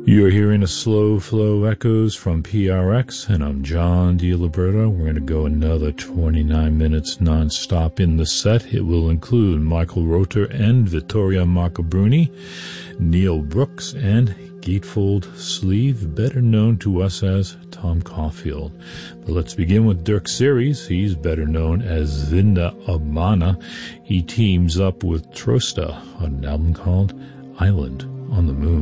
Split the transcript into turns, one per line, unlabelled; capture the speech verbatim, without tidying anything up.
You're hearing a Slow Flow Echoes from P R X, and I'm John DiLiberto. We're going to go another twenty-nine minutes non-stop in the set. It will include Michael Rother and Vittoria Marcobruni, Neil Brooks, and Gatefold Sleeve, better known to us as Tom Caulfield. But let's begin with Dirk Series. He's better known as Zinda Obmana. He teams up with Trosta on an album called Island on the Moon.